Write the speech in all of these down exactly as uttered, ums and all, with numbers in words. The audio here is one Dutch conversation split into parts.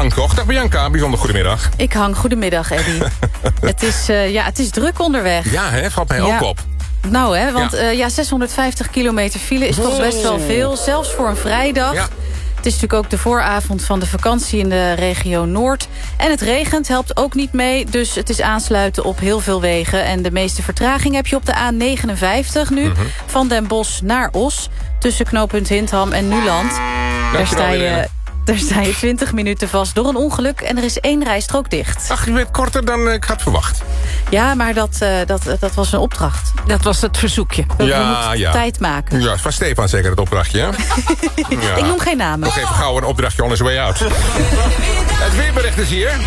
hangt toch? Dag Bianca, bijzonder goedemiddag. Ik hang. Goedemiddag, Eddy. het, is, uh, ja, het is druk onderweg. Ja, hè, valt mij ja. ook op. Nou, hè, want ja. Uh, ja, zeshonderdvijftig kilometer file is oh. toch best wel veel. Zelfs voor een vrijdag. Ja. Het is natuurlijk ook de vooravond van de vakantie in de regio Noord. En het regent, helpt ook niet mee. Dus het is aansluiten op heel veel wegen. En de meeste vertraging heb je op de A negenenvijftig nu. Mm-hmm. Van Den Bosch naar Os. Tussen knooppunt Hindham en Nuland. Daar sta je... Daar sta je twintig minuten vast door een ongeluk en er is één rijstrook dicht. Ach, je bent korter dan ik had verwacht. Ja, maar dat, uh, dat, dat was een opdracht. Dat was het verzoekje. Dat ja, we moeten ja. tijd maken. Ja, het was Stefan zeker het opdrachtje, hè? ja. Ik noem geen namen. Nog even gauw een opdrachtje on his way out. Het weerbericht is hier.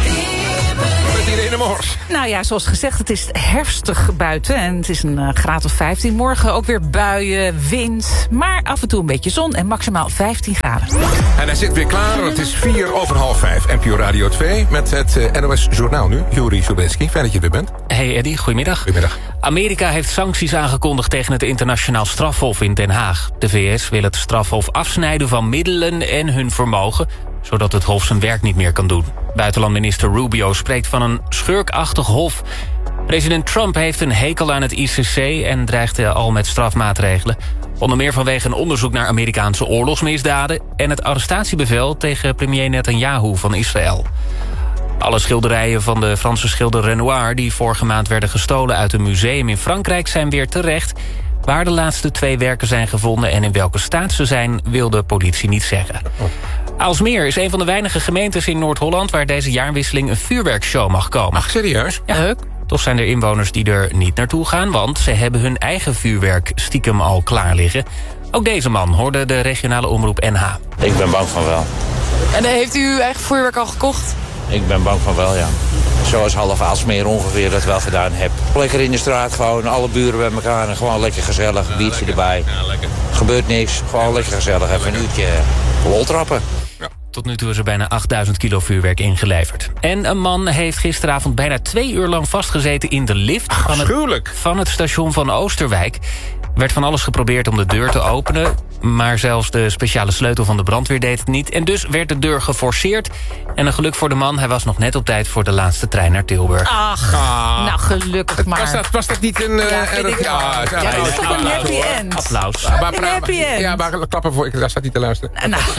Met Irene Mors. Nou ja, zoals gezegd, het is herfstig buiten. En het is een uh, graad of vijftien. Morgen ook weer buien, wind. Maar af en toe een beetje zon en maximaal vijftien graden. En hij zit weer klaar. Het is vier over half vijf. N P O Radio twee met het uh, N O S Journaal nu. Juri Sobenski, fijn dat je er bent. Hey Eddy, goedemiddag. Goedemiddag. Amerika heeft sancties aangekondigd tegen het internationaal strafhof in Den Haag. De V S wil het strafhof afsnijden van middelen en hun vermogen, zodat het hof zijn werk niet meer kan doen. Buitenlandminister Rubio spreekt van een schurkachtig hof. President Trump heeft een hekel aan het I C C en dreigt al met strafmaatregelen. Onder meer vanwege een onderzoek naar Amerikaanse oorlogsmisdaden en het arrestatiebevel tegen premier Netanyahu van Israël. Alle schilderijen van de Franse schilder Renoir die vorige maand werden gestolen uit een museum in Frankrijk zijn weer terecht. Waar de laatste twee werken zijn gevonden en in welke staat ze zijn, wil de politie niet zeggen. Aalsmeer is een van de weinige gemeentes in Noord-Holland waar deze jaarwisseling een vuurwerkshow mag komen. Ach, serieus? Ja, leuk. Toch zijn er inwoners die er niet naartoe gaan, want ze hebben hun eigen vuurwerk stiekem al klaar liggen. Ook deze man hoorde de regionale omroep N H. Ik ben bang van wel. En heeft u uw eigen vuurwerk al gekocht? Ik ben bang van wel, ja. Zoals half Aalsmeer ongeveer dat wel gedaan heb. Lekker in de straat, gewoon alle buren bij elkaar en gewoon lekker gezellig, een biertje erbij. Ja, lekker. Gebeurt niks, gewoon lekker gezellig, even een uurtje lol trappen. Ja. Tot nu toe is er bijna achtduizend kilo vuurwerk ingeleverd. En een man heeft gisteravond bijna twee uur lang vastgezeten in de lift van het, van het station van Oosterwijk. Er werd van alles geprobeerd om de deur te openen, maar zelfs de speciale sleutel van de brandweer deed het niet. En dus werd de deur geforceerd. En een geluk voor de man, hij was nog net op tijd voor de laatste trein naar Tilburg. Ach, ah. nou gelukkig maar. Was dat, was dat niet een... Uh, ja, vind erg, ik ja, ja, ja, dat is toch een happy end. Applaus. Ja, maar, een happy end. Ja, maar klappen voor, ik daar staat niet te luisteren. Nou,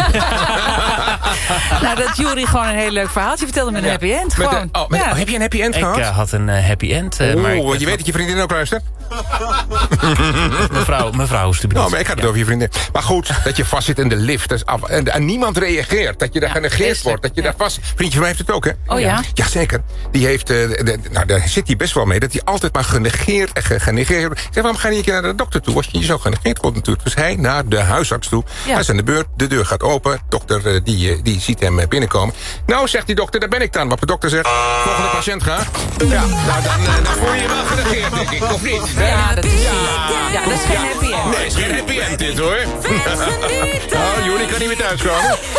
nou dat Juri gewoon een heel leuk verhaaltje vertelde met een happy end. Met Gewoon. de, oh, met, ja. oh, heb je een happy end ik gehad? Ik uh, had een uh, happy end. Uh, oh, maar ik, je weet dat je vriendin ook luistert? mevrouw, mevrouw is de bedoeling. Oh, maar ik had het ja. over je vriendin. Maar goed, dat je vast zit in de lift. Dat is af, en, en niemand reageert. Dat je daar ja, genegeerd wordt. Dat je ja. daar vast... Vriendje van mij heeft het ook, hè? Oh ja? Jazeker. Die heeft... Uh, de, nou, daar zit hij best wel mee. Dat hij altijd maar genegeerd en ge, genegeerd wordt. Ik zeg, waarom ga je niet naar de dokter toe? Als je zo genegeerd wordt natuurlijk. Dus hij naar de huisarts toe. Ja. Hij is aan de beurt. De deur gaat open. Dokter uh, die, uh, die ziet hem uh, binnenkomen. Nou, zegt die dokter, daar ben ik dan. Wat de dokter zegt, volgende patiënt gaat. Ja, nou dan, uh, dan voel je je wel genegeerd, denk ik. Of niet? Ja, dat is, ja. ja, dat is geen happy end. Nee, is geen happy end dit, hoor. Oh, Jullie kan niet meer thuiskomen.